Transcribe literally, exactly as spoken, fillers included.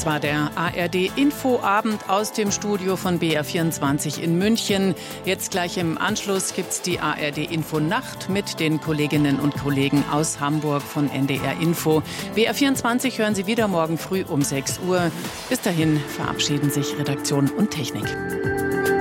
Das war der A R D-Infoabend aus dem Studio von B R vierundzwanzig in München. Jetzt gleich im Anschluss gibt's die A R D-Info-Nacht mit den Kolleginnen und Kollegen aus Hamburg von N D R Info. B R vierundzwanzig hören Sie wieder morgen früh um sechs Uhr. Bis dahin verabschieden sich Redaktion und Technik.